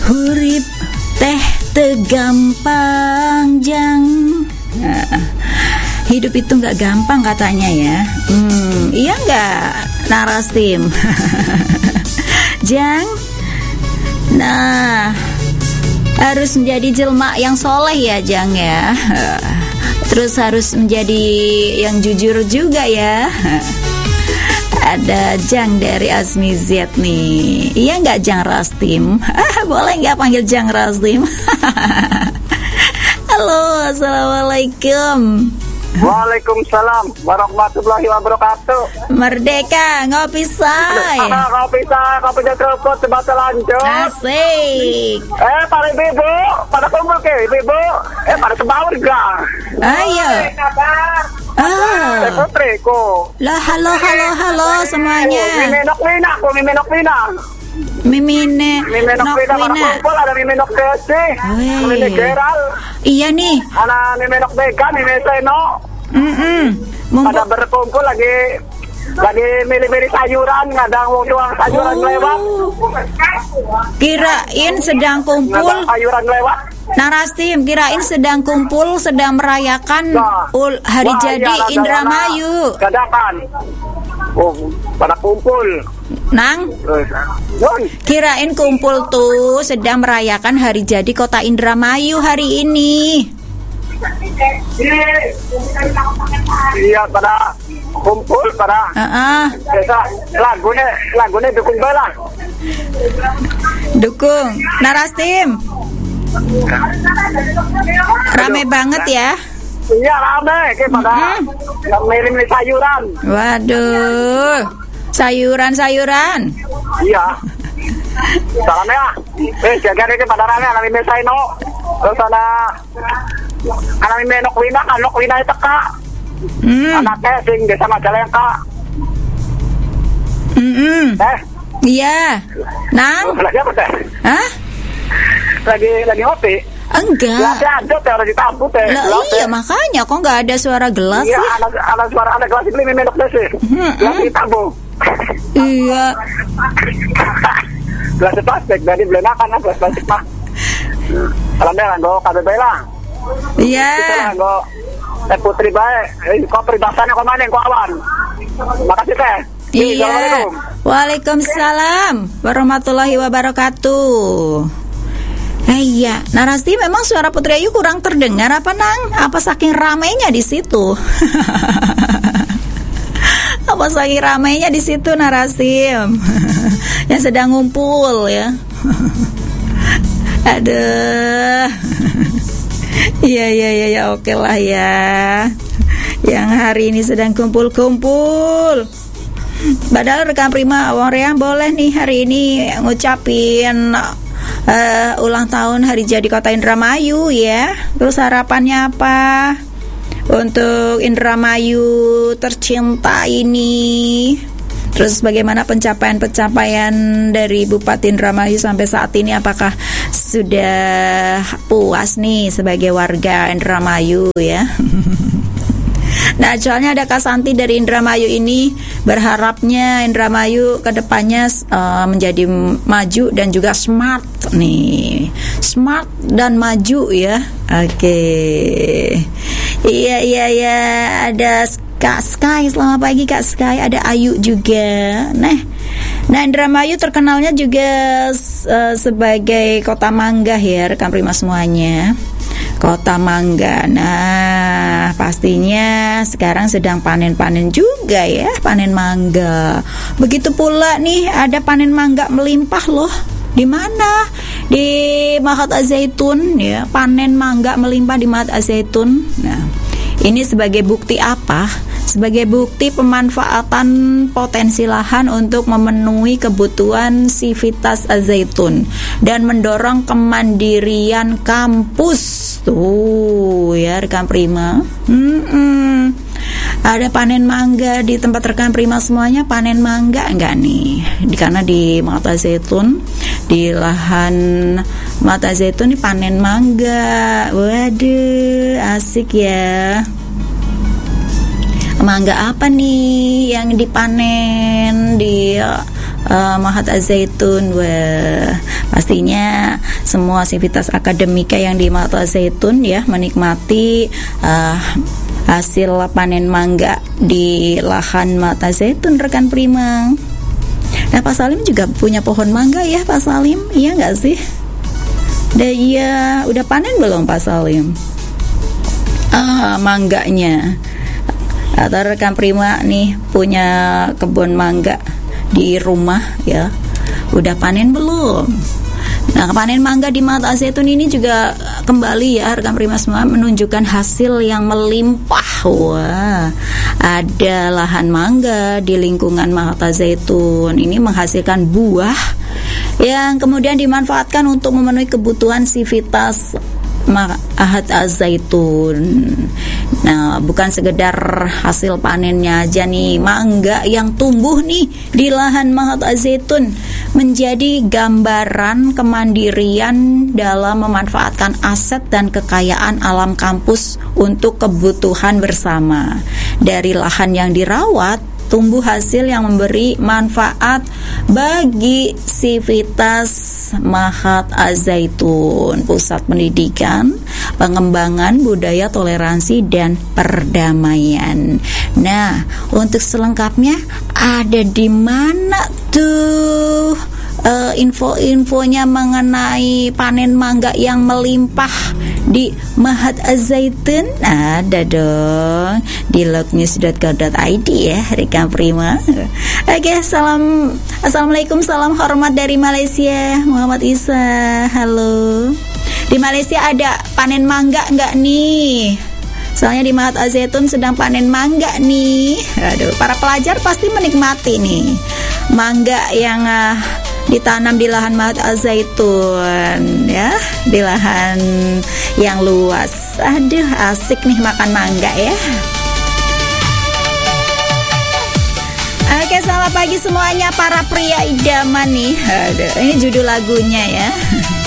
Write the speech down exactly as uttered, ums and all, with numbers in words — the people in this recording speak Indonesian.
Hurip teh tegampang jang. Nah, hidup itu nggak gampang katanya ya. Hmm, iya nggak, Narastim? Jang, nah harus menjadi jelma yang soleh ya Jang ya. Terus harus menjadi yang jujur juga ya. Ada Jang dari Azmi Z nih. Iya nggak Jang Rastim? Ah, boleh nggak panggil Jang Rastim? Halo, assalamualaikum. Waalaikumsalam warahmatullahi wabarakatuh. Merdeka ngopi say. Ah, kopi saya, kopi kerupuk sebata lanjut. Asik. Eh, para ibu, pada kumpul ke ibu. Eh, pada sebaur gak? Ayo. Ah. Eh, putriku. Lah, halo, halo, halo semuanya. Miminok wina, aku miminok wina. Mimine, Miminok nok wina, pada wina. kumpul ada miminok desi. Wih. Miminok geral. Iya nih. Ada miminok vegan, miminok seno. Mm-mm. Pada Mumpuk. berkumpul lagi lagi milih-milih sayuran, ngadang wong jual sayuran Oh. lewat. Kirain sedang kumpul. Ngadang sayuran lewat. Narastim, kirain sedang kumpul, sedang merayakan Nah. ul hari Wah, jadi iya, Indramayu. Dadakan. Oh, pada kumpul. Nang, Nun, kirain kumpul tuh sedang merayakan hari jadi Kota Indramayu hari ini. iya pada kumpul pada Heeh. desa lagunya lagunya dukung bala. Dukung. Narastim, rame banget ya. Iya rame kayak pada milih sayuran. Waduh, sayuran-sayuran. Iya. Salamnya lah. Eh, jaga ini pada rame ada milih sayno. Terus ada ada milih nok wina, kan nok wina itu kak. Hmm. Anaknya sing desa Majalengka. Mm-mm. Eh, Iya. Nang, lagi apa teh? hah? Lagi lagi ngopi. Enggak. Gelasnya ada teh harus ditampung teh. Lah Gelas, iya teh. makanya kok nggak ada suara gelas Iya, sih? ada ada suara ada gelas ini minum desi. Hmm, Gelas hmm. ditabung. Iya. Gelas plastik dari beli makan gelas plastik mah. Alhamdulillah nggo kabeh bae lah. Iya. Kita lah nggo teh putri bae. Eh kok peribahasanya kok mana kok awan. Makasih teh. Iya. Assalamualaikum. Waalaikumsalam warahmatullahi wabarakatuh. Eh, iya, Narasti memang suara Putri Ayu kurang terdengar apa Nang? Apa saking ramainya di situ? Apa saking ramainya di situ Narasti? Yang sedang ngumpul ya. Aduh. Iya iya iya ya, oke lah ya. Yang hari ini sedang kumpul-kumpul. Padahal rekan Prima Wong Reang boleh nih hari ini ngucapin uh, ulang tahun hari jadi Kota Indramayu ya. Terus harapannya apa untuk Indramayu tercinta ini? Terus bagaimana pencapaian-pencapaian dari Bupati Indramayu sampai saat ini? Apakah sudah puas nih sebagai warga Indramayu ya? Nah, soalnya ada Kak Santi dari Indramayu ini berharapnya Indramayu kedepannya uh, menjadi maju dan juga smart nih, smart dan maju ya. Oke, iya iya iya, ada Kak Sky, selamat pagi Kak Sky, ada Ayu juga. Nah, nah Indramayu terkenalnya juga uh, sebagai kota mangga ya, rekan Prima semuanya. Kota mangga. Nah, pastinya sekarang sedang panen-panen juga ya, panen mangga. Begitu pula nih ada panen mangga melimpah loh. Di mana? Di Mahat Az-Zaitun ya, panen mangga melimpah di Mahat Az-Zaitun. Nah, ini sebagai bukti apa? Sebagai bukti pemanfaatan potensi lahan untuk memenuhi kebutuhan Sivitas Az-Zaitun dan mendorong kemandirian kampus. Tuh ya rekan Prima. Mm-mm. Ada panen mangga di tempat rekan Prima semuanya, panen mangga enggak nih? Di, karena di Mahat Az-Zaitun, di lahan Mahat Az-Zaitun ini panen mangga. Waduh, asik ya. Mangga apa nih yang dipanen di uh, Mahat Az-Zaitun? Wah, Pastinya semua sivitas akademika yang di Mahat Al-Zaitun ya menikmati uh, hasil panen mangga di lahan Mahat Al-Zaitun, rekan Prima. Nah, Pak Salim juga punya pohon mangga ya, Pak Salim, iya nggak sih? Dan iya, udah panen belum Pak Salim? Ah, mangganya. Atau rekan Prima nih punya kebun mangga di rumah ya, udah panen belum? Nah, panen mangga di Mahat Al-Zaitun ini juga kembali ya rekan Prima semua menunjukkan hasil yang melimpah. Wah, ada lahan mangga di lingkungan Mahat Al-Zaitun ini menghasilkan buah yang kemudian dimanfaatkan untuk memenuhi kebutuhan sivitas Mahat Al-Zaitun. Nah, bukan sekedar hasil panennya aja nih, mangga yang tumbuh nih di lahan Mahat Al-Zaitun menjadi gambaran kemandirian dalam memanfaatkan aset dan kekayaan alam kampus untuk kebutuhan bersama. Dari lahan yang dirawat, tumbuh hasil yang memberi manfaat bagi sivitas Mahat Al-Zaitun, pusat pendidikan, pengembangan budaya toleransi dan perdamaian. Nah, untuk selengkapnya ada di mana tuh uh, info-infonya mengenai panen mangga yang melimpah di Mahat Al-Zaitun? Ada dong di lognews dot co dot i d ya, rekan Prima. Oke, salam assalamualaikum, salam hormat dari Malaysia, Muhammad Isa. Halo. Di Malaysia ada panen mangga nggak nih? Soalnya di Mahat Al-Zaitun sedang panen mangga nih. Aduh, para pelajar pasti menikmati nih mangga yang uh, ditanam di lahan Mahat Al-Zaitun ya, di lahan yang luas. Aduh, asik nih makan mangga ya. Oke, selamat pagi semuanya para pria idaman nih. Aduh, ini judul lagunya ya.